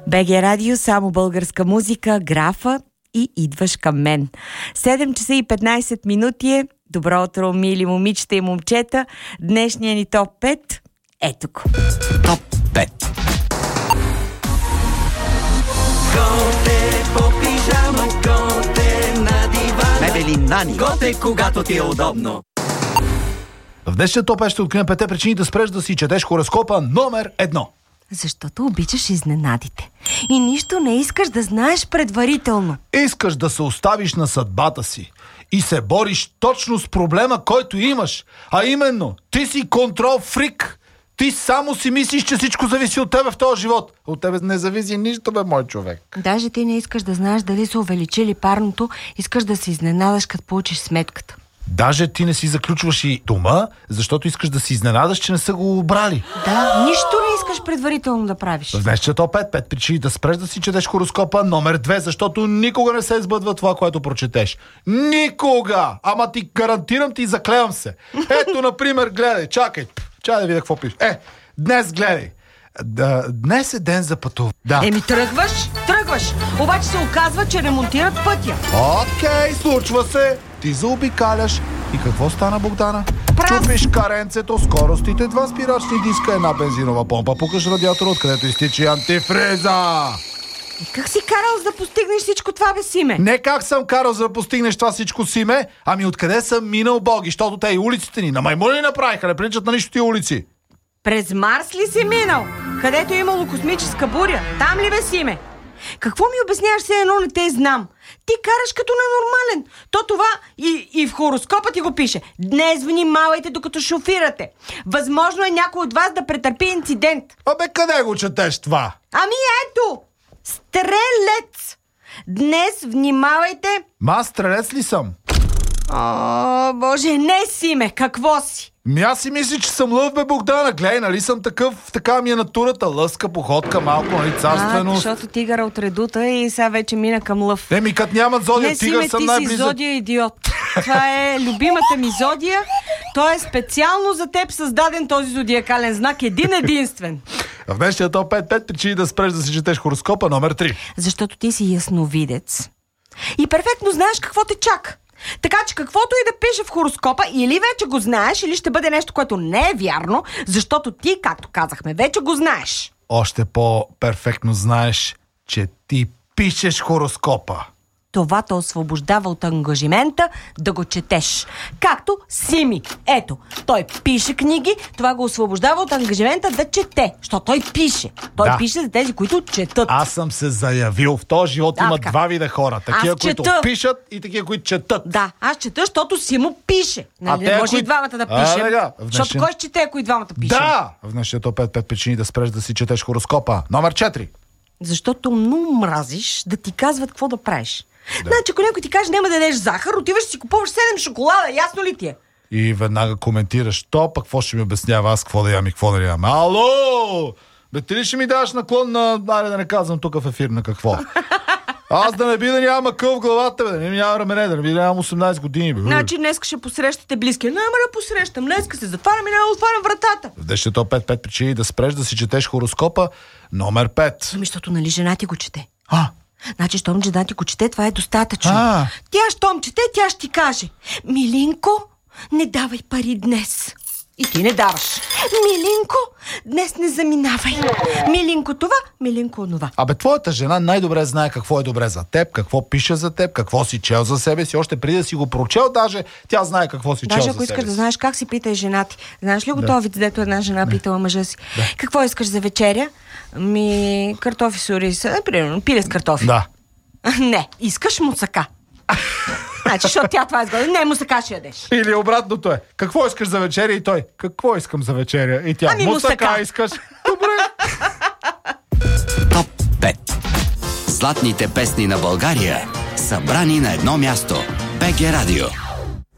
БГ Радио, само българска музика, графа и идваш към мен. 7 часа и 15 минути е. Добро утро, мили момичета и момчета. Днешния ни топ 5. Ето го. Топ 5. Готе по пижама, готе на дивана. Мебели Нани. Готе, когато ти е удобно. В днешния топ 5 ще открием 5 причини да спреш да си четеш хороскопа номер 1. Защото обичаш изненадите. И нищо не искаш да знаеш предварително. Искаш да се оставиш на съдбата си и се бориш точно с проблема, който имаш. А именно, ти си контрол фрик. Ти само си мислиш, че всичко зависи от тебе в този живот. От тебе не зависи нищо, бе, мой човек. Даже ти не искаш да знаеш дали са увеличили парното, искаш да се изненадаш, като получиш сметката. Даже ти не си заключваш и дома, защото искаш да си изненадаш, че не са го обрали. Да, нищо не искаш предварително да правиш. В днешния топ 5 причини да спреш да си четеш хороскопа номер 2, защото никога не се сбъдва това, което прочетеш. Никога! Ама ти гарантирам, ти заклевам се. Ето, например, гледай, чакай да видя какво пише. Днес гледай. Днес е ден за пътуване. Да. Тръгваш. Обаче се оказва, че ремонтират пътя. Окей, случва се. Ти заобикаляш. И какво стана, Богдана? Чупиш каренцето, скоростите, 2 спирачни диска, една бензинова помпа. Пукаш радиатора, откъдето изтича антифриза. И как си карал за да постигнеш всичко това, бе, Симе? Не как съм карал за да постигнеш това всичко, Симе, ами откъде съм минал, боги, защото те и улиците ни на маймуни направиха, не приличат на нищо тия улици. През Марс ли си минал? Където е имало космическа буря? Там ли, бе, Симе? Какво ми обясняваш, все едно не те знам? Ти караш като ненормален. То това и в хороскопа ти го пише. Днес внимавайте докато шофирате. Възможно е някой от вас да претърпи инцидент. Абе, къде го четеш това? Ами ето! Стрелец! Днес внимавайте... Аз стрелец ли съм? О, Боже, не, Симе, какво си? Аз си мисли, че съм лъв, бе, Богдана. Гледай, нали съм такъв, така ми е натурата. Лъска, походка, малко, нали, царственост. Защото тигъра от редута и сега вече мина към лъв. Като нямат зодия, не, тигър Симе, съм ти най-близък. си зодия идиот. Това е любимата ми зодия. Той е специално за теб създаден този зодиакален знак, един-единствен. В днешния топ 5 причини да спреш да си четеш хороскопа номер 3. Защото ти си ясновидец. И перфектно знаеш какво те чака. Така че каквото и да пише в хороскопа, или вече го знаеш, или ще бъде нещо, което не е вярно, защото ти, както казахме, вече го знаеш. Още по-перфектно знаеш, че ти пишеш хороскопа. Това те освобождава от ангажимента да го четеш. Както Сими. Ето, той пише книги, това го освобождава от ангажимента да чете. Защото той пише. Той пише за тези, които четат. Аз съм се заявил. В този живот има два вида хора. Такива, които пишат и такива, които четат. Да, аз чета, защото Симо пише. Не може и двамата да пишем. Защото кой ще чете, ако и двамата пишем? Да! В днешния топ 5 причини да спреш да си четеш хороскопа. Номер 4. Защото много мразиш да ти казват какво да правиш. Значи, ако някой ти каже няма да ядеш захар, отиваш и си купуваш 7 шоколада, ясно ли ти е? И веднага коментираш то, пък какво ще ми обяснява аз, какво да ям и какво да ям. Ало! Бе, ти ли ще ми даваш наклон на... Айде да не казвам тук в ефир на какво. Аз да не би да нямам акъл в главата, бе, да не нямам рамене, да не би да нямам 18 години, бе. Значи днес ще посрещате близки. Няма да посрещам, днес се затварям и няма да отварям вратата. В днешния топ 5 причини да спреш да си четеш хороскопа номер 5. Ами, защото нали жена ти го чете. Значи, щом жена ти го чете, това е достатъчно. Тя щом чете, тя ще ти каже: Милинко, не давай пари днес. И ти не даваш. Милинко, днес не заминавай. Милинко това, милинко онова. Абе, твоята жена най-добре знае какво е добре за теб, какво пише за теб, какво си чел за себе си. Още преди да си го прочел, даже тя знае какво си чел за себе си. Даже ако искаш да знаеш как си питай жена ти. Знаеш ли го това вид, дето една жена питала мъжа си? Какво искаш за вечеря? Картофи с ориз. Примерно, пиле с картофи. Да. Не, искаш мусака. Значи, защото тя това е сгодна. Не, мусака ще ядеш. Или обратното е. Какво искаш за вечеря? И той: какво искам за вечеря? И тя: мусака искаш. Добре. Топ 5. Златните песни на България, събрани на едно място. БГ Радио.